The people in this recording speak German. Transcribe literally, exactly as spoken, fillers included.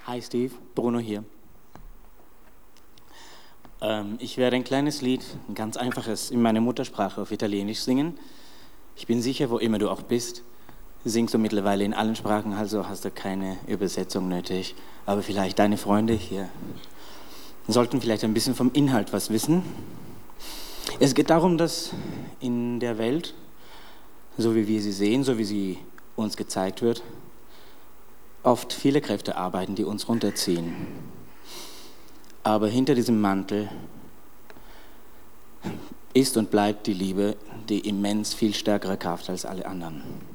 Hi Steve, Bruno hier. Ähm, ich werde ein kleines Lied, ein ganz einfaches, in meiner Muttersprache auf Italienisch singen. Ich bin sicher, wo immer du auch bist, singst du mittlerweile in allen Sprachen, also hast du keine Übersetzung nötig. Aber vielleicht deine Freunde hier sollten vielleicht ein bisschen vom Inhalt was wissen. Es geht darum, dass in der Welt, so wie wir sie sehen, so wie sie uns gezeigt wird, oft viele Kräfte arbeiten, die uns runterziehen. Aber hinter diesem Mantel ist und bleibt die Liebe, die immens viel stärkere Kraft als alle anderen.